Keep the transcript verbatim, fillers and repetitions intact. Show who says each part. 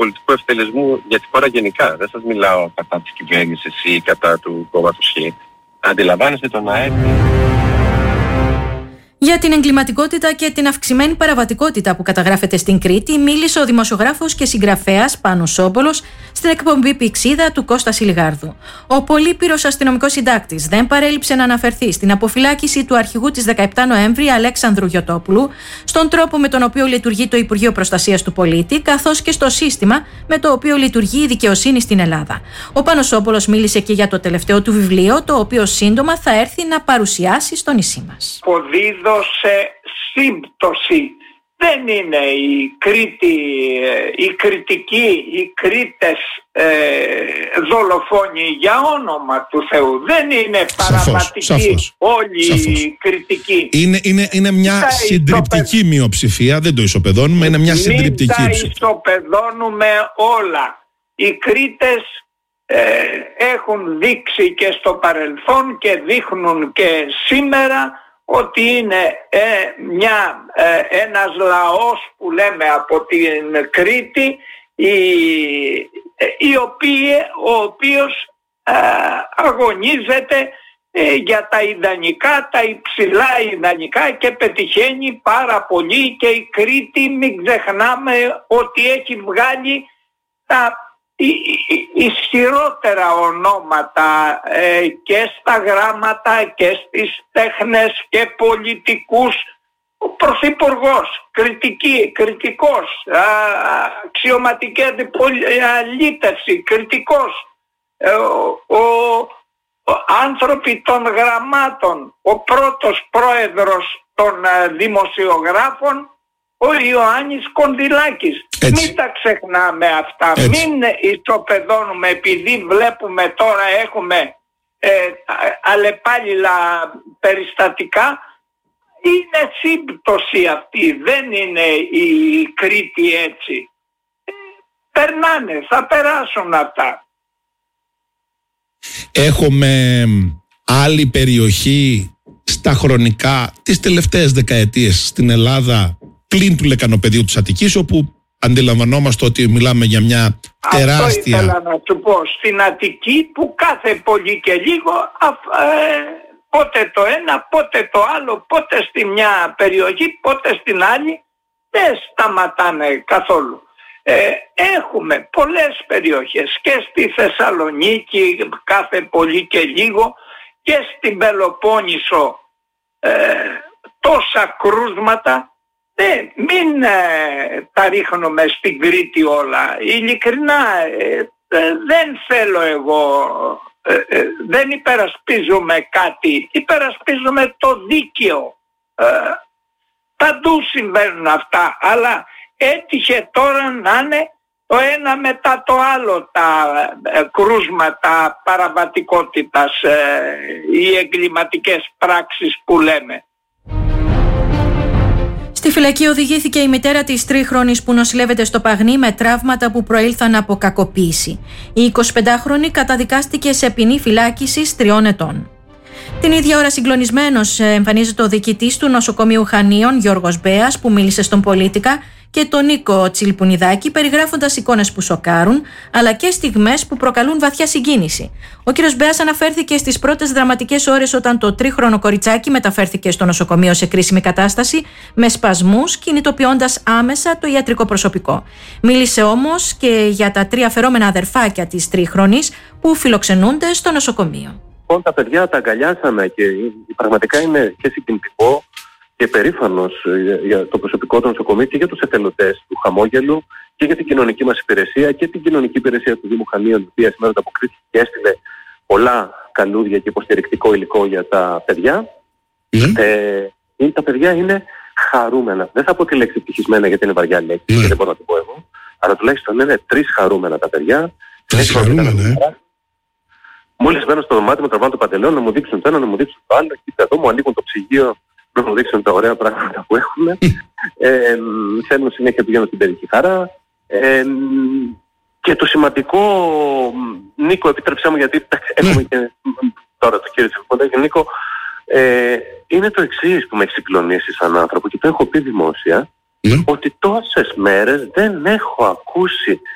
Speaker 1: πολιτικού ευτελισμού για τη χώρα γενικά. Δεν σας μιλάω κατά της κυβέρνησης ή κατά του κόμματος Χ. Αντιλαμβάνεστε τον ΑΕΠ.
Speaker 2: Για την εγκληματικότητα και την αυξημένη παραβατικότητα που καταγράφεται στην Κρήτη, μίλησε ο δημοσιογράφος και συγγραφέας Πάνος Σόμπολος στην εκπομπή Πηξίδα του Κώστα Σιλιγάρδου. Ο πολύπειρος αστυνομικός συντάκτης δεν παρέλειψε να αναφερθεί στην αποφυλάκηση του αρχηγού της δεκαεπτά Νοέμβρη Αλέξανδρου Γιωτόπουλου, στον τρόπο με τον οποίο λειτουργεί το Υπουργείο Προστασίας του Πολίτη, καθώς και στο σύστημα με το οποίο λειτουργεί η δικαιοσύνη στην Ελλάδα. Ο Πάνος Σόμπολος μίλησε και για το τελευταίο του βιβλίο, το οποίο σύντομα θα έρθει να παρουσιάσει στο νησί μας.
Speaker 3: Σε σύμπτωση. Δεν είναι η Κρήτη, η Κρητική, οι Κρήτες ε, δολοφόνοι για όνομα του Θεού. Δεν είναι παραβατικοί σαφώς, όλοι σαφώς. Οι Κρητικοί.
Speaker 4: Είναι, είναι, είναι μια Μην συντριπτική ισοπεδ... μειοψηφία, δεν το ισοπεδώνουμε, είναι μια Μην συντριπτική
Speaker 3: Μην τα ισοπεδώνουμε όλα. Οι Κρήτες ε, έχουν δείξει και στο παρελθόν και δείχνουν και σήμερα ότι είναι ε, μια, ε, ένας λαός που λέμε από την Κρήτη η, η οποία, ο οποίος ε, αγωνίζεται ε, για τα ιδανικά, τα υψηλά ιδανικά και πετυχαίνει πάρα πολύ, και η Κρήτη μην ξεχνάμε ότι έχει βγάλει τα ισχυρότερα ονόματα ε, και στα γράμματα και στις τέχνες και πολιτικούς. Ο Πρωθυπουργός, κριτική, κριτικός, α, αξιωματική αντιπολίτευση, κριτικός, ε, ο, ο, ο, άνθρωποι των γραμμάτων, ο πρώτος πρόεδρος των ε, δημοσιογράφων, ο Ιωάννης Κονδυλάκης. Έτσι. Μην τα ξεχνάμε αυτά. Έτσι. Μην ισοπεδώνουμε επειδή βλέπουμε τώρα έχουμε ε, αλλεπάλληλα περιστατικά. Είναι σύμπτωση αυτή. Δεν είναι η Κρήτη έτσι. Ε, περνάνε, θα περάσουν αυτά.
Speaker 4: Έχουμε άλλη περιοχή στα χρονικά τις τελευταίες δεκαετίες στην Ελλάδα πλην του λεκανοπεδίου της Αττικής, όπου αντιλαμβανόμαστε ότι μιλάμε για μια τεράστια...
Speaker 3: Αυτό ήθελα να σου πω. Στην Αττική που κάθε πολύ και λίγο α, ε, πότε το ένα, πότε το άλλο, πότε στη μια περιοχή, πότε στην άλλη, δεν σταματάνε καθόλου. Ε, έχουμε πολλές περιοχές και στη Θεσσαλονίκη κάθε πολύ και λίγο και στην Πελοπόννησο ε, τόσα κρούσματα. Ναι, μην ε, τα ρίχνουμε στην Κρήτη όλα. Ειλικρινά ε, ε, δεν θέλω εγώ, ε, ε, δεν υπερασπίζουμε κάτι, υπερασπίζουμε το δίκαιο. Ε, παντού συμβαίνουν αυτά, αλλά έτυχε τώρα να είναι το ένα μετά το άλλο τα ε, κρούσματα παραβατικότητας, ε, οι εγκληματικές πράξεις που λέμε.
Speaker 2: Στη φυλακή οδηγήθηκε η μητέρα της τρίχρονης που νοσηλεύεται στο Παγνί με τραύματα που προήλθαν από κακοποίηση. Η εικοσιπεντάχρονη καταδικάστηκε σε ποινή φυλάκισης τριών ετών. Την ίδια ώρα συγκλονισμένος εμφανίζεται ο διοικητής του νοσοκομείου Χανίων, Γιώργος Μπέας, που μίλησε στον Πολίτικα, και τον Νίκο Τσιλπουνιδάκη, περιγράφοντας εικόνες που σοκάρουν, αλλά και στιγμές που προκαλούν βαθιά συγκίνηση. Ο κ. Μπέας αναφέρθηκε στις πρώτες δραματικές ώρες όταν το τρίχρονο κοριτσάκι μεταφέρθηκε στο νοσοκομείο σε κρίσιμη κατάσταση, με σπασμούς, κινητοποιώντας άμεσα το ιατρικό προσωπικό. Μίλησε όμως και για τα τρία φερόμενα αδερφάκια της τρίχρονης που φιλοξενούνται στο νοσοκομείο.
Speaker 1: Λοιπόν, τα παιδιά τα αγκαλιάσαμε και πραγματικά είναι και συγκινητικό και περήφανος για το προσωπικό του νοσοκομείου και για τους εθελοντές του Χαμόγελου και για την κοινωνική μας υπηρεσία και την κοινωνική υπηρεσία του Δήμου Χανίων, η οποία σήμερα ανταποκρίθηκε και έστειλε πολλά καλούδια και υποστηρικτικό υλικό για τα παιδιά. Mm. Ε, τα παιδιά είναι χαρούμενα. Δεν θα πω τη λέξη ευτυχισμένα γιατί είναι βαριά λέξη, mm. και δεν μπορώ να την πω εγώ, αλλά τουλάχιστον είναι τρεις χαρούμενα τα παιδιά.
Speaker 4: Τρεις χαρούμενα, ε.
Speaker 1: Μόλις μπαίνω στο δωμάτιο μου, τραβάω το παντελόν, να μου δείξουν το ένα, να μου δείξουν το άλλο, και εδώ μου ανοίγουν το ψυγείο να μου δείξουν τα ωραία πράγματα που έχουμε. ε, θέλουν συνέχεια πηγαίνω στην παιδική χαρά. Ε, και το σημαντικό, Νίκο, επιτρέψέ μου γιατί έχουμε και τώρα το κύριο Τσιφποντάκη, Νίκο, ε, είναι το εξής που με έχει συγκλονίσει σαν άνθρωπο και το έχω πει δημόσια, ότι τόσες μέρες δεν έχω ακούσει